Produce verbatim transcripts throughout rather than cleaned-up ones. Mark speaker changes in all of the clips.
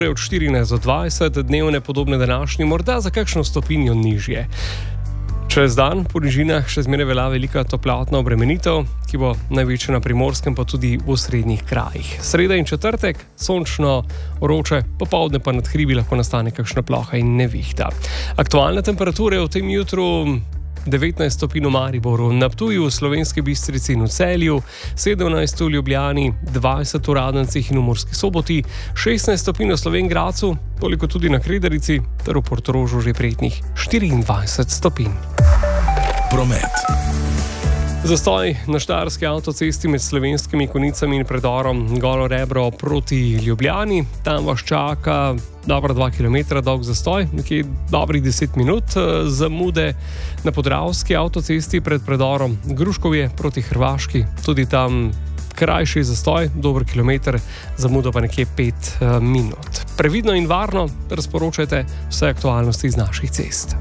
Speaker 1: od štirinajst do dvajset, dnevne podobne današnji, morda za kakšno stopinjo nižje. Čez dan po nižinah še zmeraj velja velika toplotna obremenitev, ki bo največja na Primorskem, pa tudi v osrednjih krajih. Sreda in četrtek, sončno, vroče, popoldne pa nad hribi lahko nastane kakšna ploha in nevihta. Aktualne temperature v tem jutru: devetnajst stopinj v Mariboru, na Ptuju, v Slovenski Bistrici in v Celju, sedemnajst v Ljubljani, dvajset v Radencih in v Murski Soboti, šestnajst stopinj v Slovenj Gradcu, toliko tudi na Kredarici, ter v Portorožu že prijetnih štiriindvajset stopinj.
Speaker 2: Promet.
Speaker 1: Zastoj na štajerski avtocesti med Slovenskimi Konjicami in predorom Golo Rebro proti Ljubljani. Tam vas čaka dobra dva kilometra dolg zastoj, nekje dobrih deset minut. Zamude na Podravski avtocesti pred predorom Gruškovje proti Hrvaški. Tudi tam krajši zastoj, dober kilometer, zamudo pa nekje pet minut. Previdno in varno razporočajte vse aktualnosti z naših cest.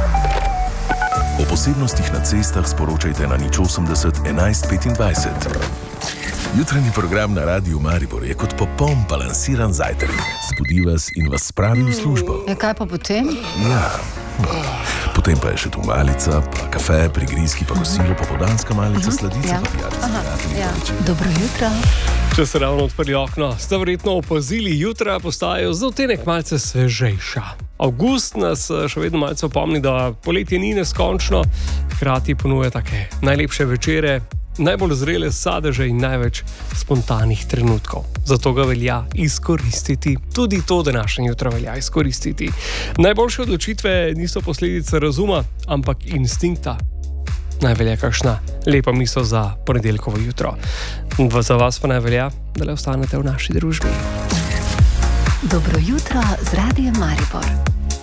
Speaker 2: O posebnostih na cestah sporočajte na nič osemdeset enajst petindvajset. Jutranji program na Radiu Maribor je kot popoln balansiran zajtrk. Zbudi vas in vas spravi v službo.
Speaker 3: Ja, kaj pa potem?
Speaker 2: Ja, potem pa je še tu malica, pa kafe, prigrizki, pa kosilo, popoldanska malica, uh-huh. sladica,
Speaker 3: ja.
Speaker 2: pa pijati.
Speaker 3: Ja. Dobro jutro.
Speaker 1: Če ste ravno odprli okno, ste verjetno opazili, jutra postajajo za odtenek malce svežejša. Avgust nas še vedno malce opomni, da poletje ni neskončno, hkrati ponuja take najlepše večere, najbolj zrele sadeže in največ spontanih trenutkov. Zato ga velja izkoristiti. Tudi to današnje jutro velja izkoristiti. Najboljše odločitve niso posledice razuma, ampak instinkta. Najvelja kakšna lepa misel za ponedeljkovo jutro. Za vas pa najvelja, da le ostanete v naši družbi.
Speaker 3: Dobro jutro z Radiem Maribor.